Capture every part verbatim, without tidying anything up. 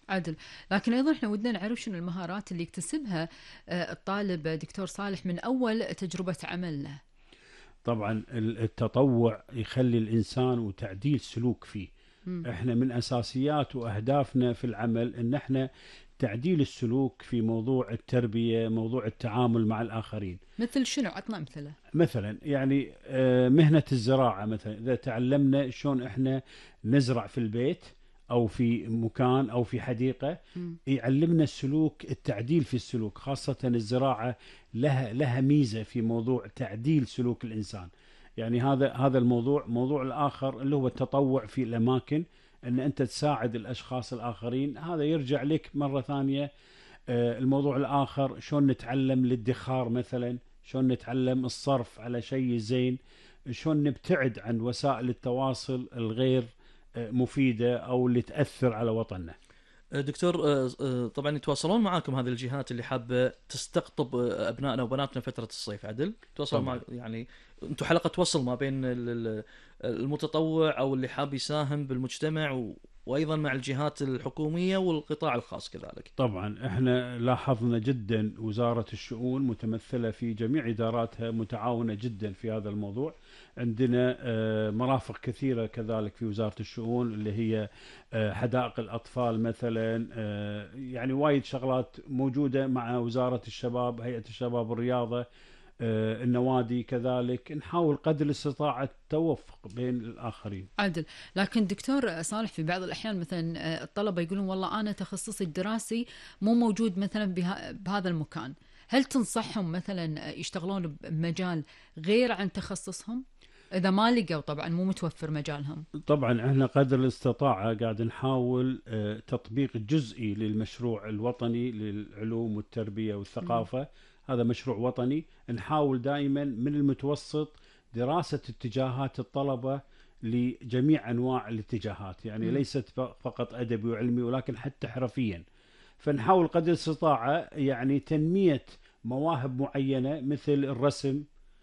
عدل. لكن أيضا احنا ودنا نعرف شنو المهارات اللي يكتسبها آه، الطالب دكتور صالح من أول تجربة عمل له. طبعا التطوع يخلي الإنسان وتعديل سلوك فيه. مم. احنا من أساسيات وأهدافنا في العمل ان احنا تعديل السلوك في موضوع التربية، موضوع التعامل مع الآخرين. مثل شنو؟ عطنا أمثلة. مثلا يعني آه، مهنة الزراعة مثلا، إذا تعلمنا شلون إحنا نزرع في البيت أو في مكان أو في حديقة، مم. يعلمنا السلوك، التعديل في السلوك. خاصة الزراعة لها لها ميزة في موضوع تعديل سلوك الإنسان. يعني هذا هذا الموضوع. موضوع الآخر اللي هو التطوع في الأماكن، أن أنت تساعد الأشخاص الآخرين، هذا يرجع لك مرة ثانية. آه، الموضوع الآخر شلون نتعلم الادخار مثلا، شلون نتعلم الصرف على شيء زين، شلون نبتعد عن وسائل التواصل الغير آه، مفيدة أو اللي تأثر على وطننا. دكتور، آه، آه، طبعا يتواصلون معاكم هذه الجهات اللي حابه تستقطب آه، ابنائنا وبناتنا فتره الصيف، عدل تواصل طبعا. مع يعني انتم حلقه وصل ما بين ال- ال- المتطوع او اللي حاب يساهم بالمجتمع و... وايضا مع الجهات الحكوميه والقطاع الخاص كذلك. طبعا احنا لاحظنا جدا وزارة الشؤون متمثلة في جميع إداراتها متعاونة جدا في هذا الموضوع. عندنا آه، مرافق كثيرة كذلك في وزارة الشؤون، اللي هي آه، حدائق الأطفال مثلا، آه، يعني وايد شغلات موجودة مع وزارة الشباب، هيئة الشباب والرياضة، آه، النوادي كذلك. نحاول قدر الاستطاعة التوفق بين الآخرين. عدل. لكن دكتور صالح، في بعض الأحيان مثلا آه، الطلبة يقولون والله أنا تخصصي الدراسي مو موجود مثلا بها بهذا المكان، هل تنصحهم مثلا آه، يشتغلون بمجال غير عن تخصصهم إذا ما لقوا، طبعا مو متوفر مجالهم؟ طبعا احنا قدر الاستطاعة قاعد نحاول آه، تطبيق جزئي للمشروع الوطني للعلوم والتربية مم. والثقافة. هذا مشروع وطني. نحاول دائما من المتوسط دراسة اتجاهات الطلبة لجميع أنواع الاتجاهات، يعني مم. ليست ف- فقط أدبي وعلمي، ولكن حتى حرفيا. فنحاول قدر الاستطاعة يعني تنمية مواهب معينة مثل الرسم،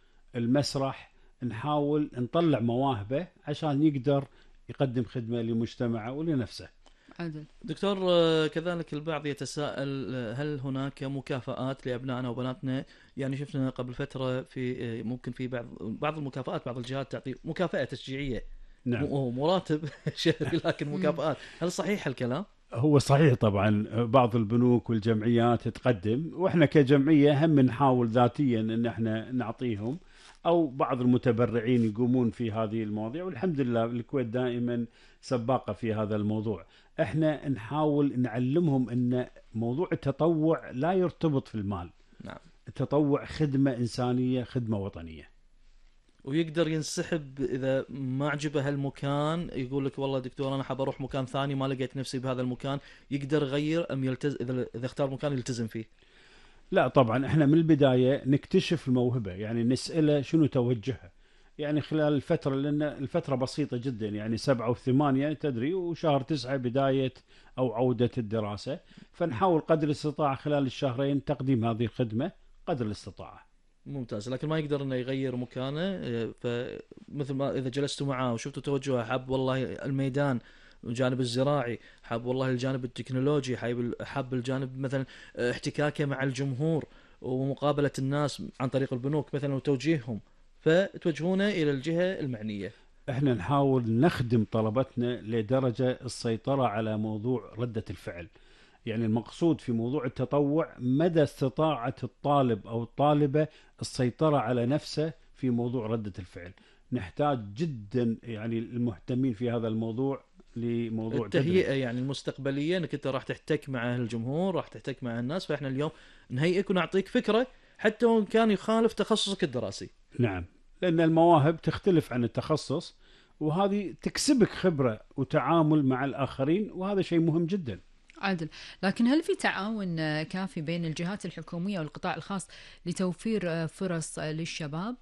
المسرح. نحاول نطلع مواهبه عشان يقدر يقدم خدمة لمجتمعه ولنفسه. عدل. دكتور، آه، كذلك البعض يتساءل آه، هل هناك مكافآت لأبنائنا وبناتنا؟ يعني شفنا قبل فترة في آه، ممكن في بعض بعض المكافآت، بعض الجهات تعطي مكافأة تشجيعية، نعم. مو مو راتب شهري لكن مم. مكافآت. هل صحيح الكلام؟ هو صحيح طبعا، بعض البنوك والجمعيات تقدم، واحنا كجمعية هم نحاول ذاتيا ان احنا نعطيهم، او بعض المتبرعين يقومون في هذه المواضيع. والحمد لله الكويت دائما سباقة في هذا الموضوع. احنا نحاول نعلمهم ان موضوع التطوع لا يرتبط في المال. نعم. التطوع خدمة إنسانية، خدمة وطنية. ويقدر ينسحب اذا ما عجبه هالمكان، يقول لك والله دكتور انا حاب اروح مكان ثاني ما لقيت نفسي بهذا المكان، يقدر يغير ام يلتزم؟ اذا اذا اختار مكان يلتزم فيه. لا طبعا احنا من البداية نكتشف الموهبة، يعني نسأله شنو توجهه. يعني خلال الفترة، لأن الفترة بسيطة جدا، يعني سبعة وثمانية تدري، وشهر تسعة بداية أو عودة الدراسة. فنحاول قدر الاستطاعة خلال الشهرين تقديم هذه الخدمة قدر الاستطاعة. ممتاز. لكن ما يقدر انه يغير مكانه، إيه، فمثل ما اذا جلستوا معاه وشفتوا توجهه، حاب والله الميدان الجانب الزراعي، حاب والله الجانب التكنولوجي، حاب حاب الجانب مثلا اه، احتكاكه مع الجمهور ومقابلة الناس عن طريق البنوك مثلا وتوجيههم، فتوجهونه الى الجهة المعنية. احنا نحاول نخدم طلبتنا لدرجة السيطرة على موضوع ردة الفعل. يعني المقصود في موضوع التطوع مدى استطاعة الطالب أو الطالبة السيطرة على نفسه في موضوع ردة الفعل. نحتاج جدا يعني المهتمين في هذا الموضوع لموضوع تدريب. التهيئة يعني المستقبلية، انك انت راح تحتك مع الجمهور، راح تحتك مع الناس، فاحنا اليوم نهيئك ونعطيك فكرة حتى وان كان يخالف تخصصك الدراسي. نعم. لأن المواهب تختلف عن التخصص، وهذه تكسبك خبرة وتعامل مع الآخرين، وهذا شيء مهم جدا. عدل. لكن هل في تعاون آه، كافي بين الجهات الحكومية والقطاع الخاص لتوفير آه، فرص آه، للشباب؟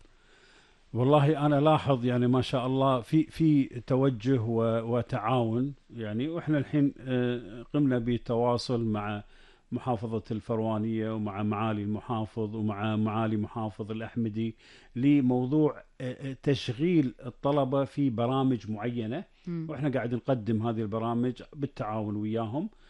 والله انا لاحظ يعني ما شاء الله في في توجه و- وتعاون يعني. واحنا الحين آه، قمنا بالتواصل مع محافظة الفروانية ومع معالي المحافظ ومع معالي محافظ الأحمدي لموضوع آه، آه، تشغيل الطلبة في برامج معينة. مم. واحنا قاعد نقدم هذه البرامج بالتعاون وياهم.